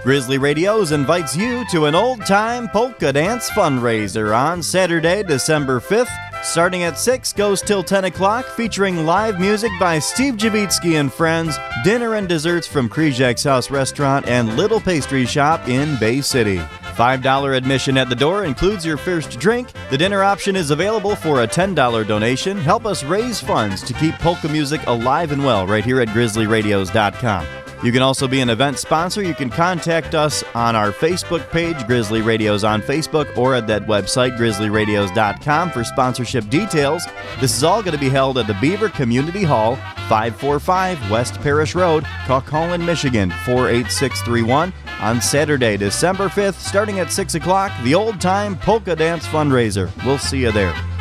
Grizzly Radios invites you to an old-time polka dance fundraiser on Saturday, December 5th. Starting at 6, goes till 10 o'clock, featuring live music by Steve Javitsky and friends, dinner and desserts from Krizak's House Restaurant and Little Pastry Shop in Bay City. $5 admission at the door includes your first drink. The dinner option is available for a $10 donation. Help us raise funds to keep polka music alive and well right here at GrizzlyRadios.com. You can also be an event sponsor. You can contact us on our Facebook page, Grizzly Radios on Facebook, or at that website, GrizzlyRadios.com, for sponsorship details. This is all going to be held at the Beaver Community Hall, 545 West Parish Road, Cuckolin, Michigan, 48631, on Saturday, December 5th, starting at 6 o'clock, the old-time polka dance fundraiser. We'll see you there.